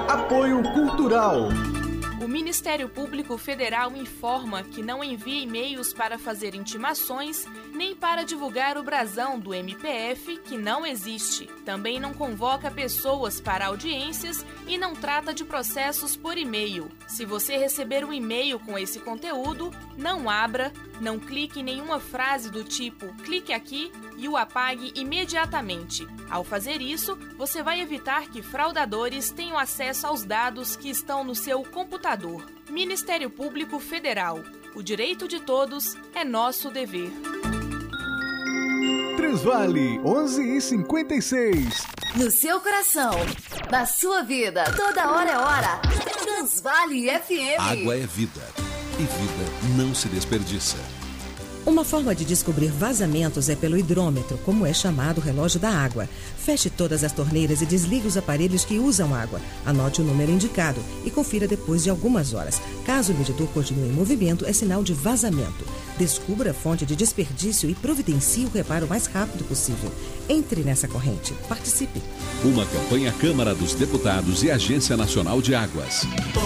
Apoio Cultural. O Ministério Público Federal informa que não envia e-mails para fazer intimações nem para divulgar o brasão do MPF, que não existe. Também não convoca pessoas para audiências e não trata de processos por e-mail. Se você receber um e-mail com esse conteúdo, não abra, não clique em nenhuma frase do tipo "clique aqui" e o apague imediatamente. Ao fazer isso, você vai evitar que fraudadores tenham acesso aos dados que estão no seu computador. Ministério Público Federal. O direito de todos é nosso dever. Transvale 11h56. No seu coração, na sua vida, toda hora é hora. Transvale FM. Água é vida. E vida não se desperdiça. Uma forma de descobrir vazamentos é pelo hidrômetro, como é chamado o relógio da água. Feche todas as torneiras e desligue os aparelhos que usam água. Anote o número indicado e confira depois de algumas horas. Caso o medidor continue em movimento, é sinal de vazamento. Descubra a fonte de desperdício e providencie o reparo o mais rápido possível. Entre nessa corrente. Participe. Uma campanha Câmara dos Deputados e Agência Nacional de Águas.